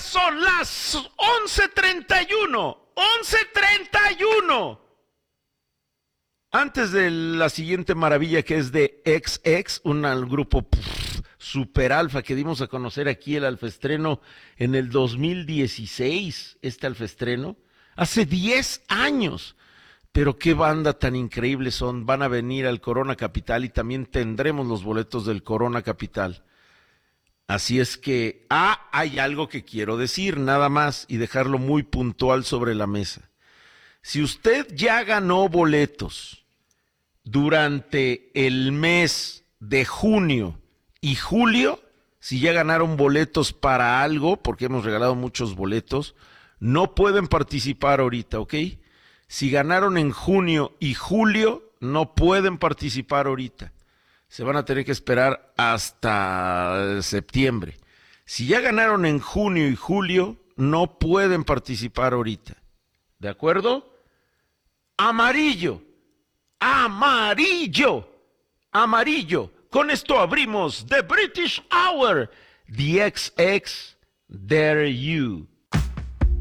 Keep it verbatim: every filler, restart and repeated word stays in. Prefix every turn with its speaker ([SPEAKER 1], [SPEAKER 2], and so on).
[SPEAKER 1] son las once treinta y uno. once treinta y uno. Antes de la siguiente maravilla que es de X X, un grupo pff, super alfa que dimos a conocer aquí, el alfaestreno en el dos mil dieciséis, este alfaestreno, hace diez años. Pero qué banda tan increíble son. Van a venir al Corona Capital y también tendremos los boletos del Corona Capital. Así es que, ah, hay algo que quiero decir, nada más, y dejarlo muy puntual sobre la mesa. Si usted ya ganó boletos durante el mes de junio y julio, si ya ganaron boletos para algo, porque hemos regalado muchos boletos, no pueden participar ahorita, ¿ok? Si ganaron en junio y julio, no pueden participar ahorita. Se van a tener que esperar hasta septiembre. Si ya ganaron en junio y julio, no pueden participar ahorita. ¿De acuerdo? Amarillo, amarillo, amarillo. Con esto abrimos The British Hour, The X X, Dare You.